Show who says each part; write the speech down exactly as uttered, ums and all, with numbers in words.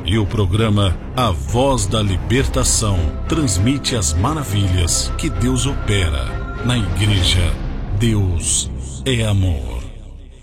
Speaker 1: E o programa A Voz da Libertação transmite as maravilhas que Deus opera na Igreja Deus é Amor.